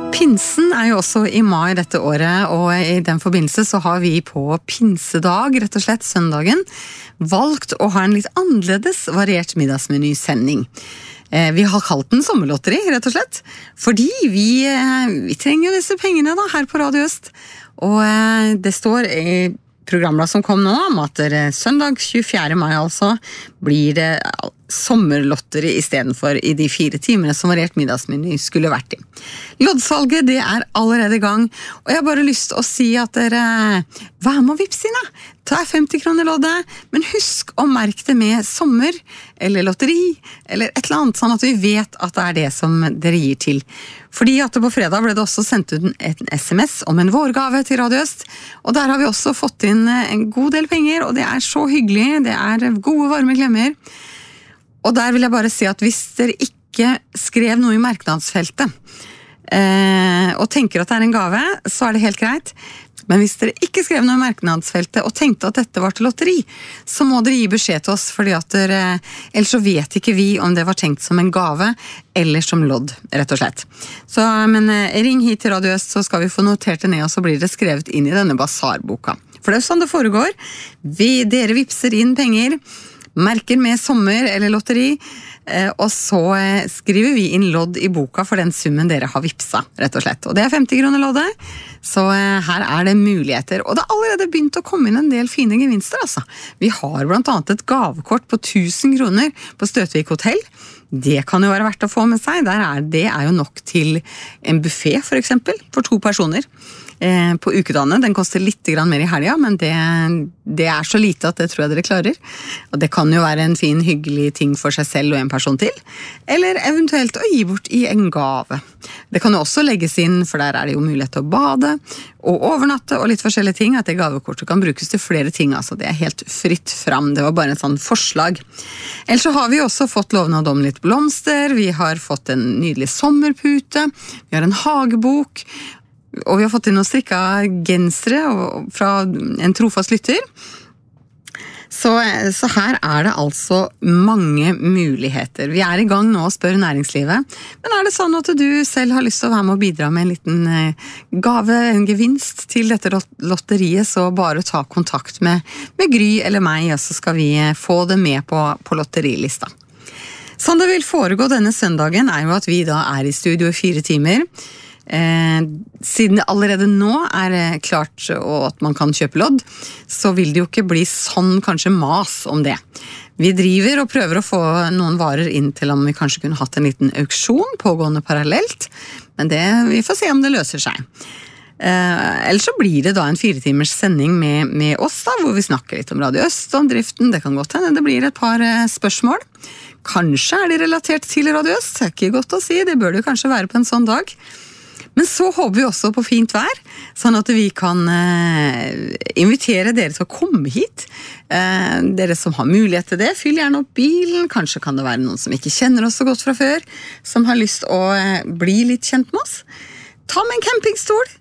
Pinsen jo også i mai dette året, og i den forbindelse så har vi på pinsedag, rett og slett søndagen, valgt å ha en litt annerledes variert middagsmenysending. Vi har kalt den sommerlotteri, rett og slett, fordi vi trenger jo disse pengene da, her på Radio Øst. Og det står i programmet som kom nå, om at søndag 24. mai altså, blir det sommerlotteri i stedet for i de 4 timene som variert middagsmeny skulle vært i. Loddsalget, det allerede i gang, og jeg har bare lyst til å si at dere, hva med å vipse inn da? Ta 50 kroner loddet, men husk å merke det med sommer, eller lotteri, eller et eller annet, sånn at vi vet at det det som dere gir til. Fordi at på fredag ble det også sendt ut en SMS om en vårgave til Radio Øst, og der har vi også fått inn en god del penger, og det så hyggelig, det gode varme klemmer. Og der vil jeg bare si at hvis dere ikke skrev noe i merknadsfeltet, og tenker at det en gave, så det helt greit. Men hvis dere ikke skrev noe i merknadsfeltet og tenkte at dette var til lotteri, så må dere gi beskjed til oss, fordi at ellers så vet ikke vi om det var tenkt som en gave eller som lodd, rett og slett. Så, men ring hit til Radio Øst, så skal vi få notert det ned, og så blir det skrevet inn i denne basarboka. For det sånn det foregår. Dere vipser inn penger, merker med sommer eller lotteri, og så skriver vi inn lodd i boka for den summen dere har vipsa, rett og slett. Og det 50 kroner loddet, så her det muligheter. Og det allerede begynt å komme inn en del fine gevinster, altså. Vi har blant annet et gavekort på 1000 kroner på Støtvik Hotell. Det kan jo være verdt å få med seg. Det jo nok til en buffet, for eksempel, for 2 personer. På ukedagene. Den koster litt mer i helga, men det så lite at det tror jeg dere klarer. Og det kan jo være en fin, hyggelig ting for seg selv og en person til. Eller eventuelt å gi bort i en gave. Det kan jo også legges inn, for der det jo mulighet til å bade og overnatte og litt forskjellige ting, at det gavekortet kan brukes til flere ting. Altså, det helt fritt fram. Det var bare en sånn forslag. Ellers så har vi også fått lovnad om litt blomster. Vi har fått en nydelig sommerpute. Vi har en hagebok. Og vi har fått inn noen strikka gensere fra en trofast lytter. Så her det altså mange muligheter. Vi i gang nå og spør næringslivet. Men det sånn at du selv har lyst til å være med og bidra med en liten gave, en gevinst til dette lotteriet, så bare ta kontakt med Gry eller meg, og så skal vi få det med på lotterilista. Sånn det vil foregå denne søndagen jo at vi da i studio i 4 timer. Siden det allerede nå klart og at man kan kjøpe lodd, så vil det jo ikke bli sånn kanskje mas om det. Vi driver og prøver å få noen varer inn til om vi kanskje kunne hatt en liten auksjon pågående parallelt, men vi får se om det løser seg. Ellers så blir det da en 4 timers sending med oss da, hvor vi snakker litt om Radio Øst, om driften. Det kan godt hende det blir et par spørsmål. Kanskje de relatert til Radio Øst, det ikke godt å si, det bør det jo kanskje være på en sånn dag. Men så håper vi også på fint vær, sånn at vi kan invitere dere til å komme hit. Dere som har mulighet til det, fyll gjerne opp bilen. Kanskje kan det være noen som ikke kjenner oss så godt fra før, som har lyst å bli litt kjent med oss. Ta med en campingstol,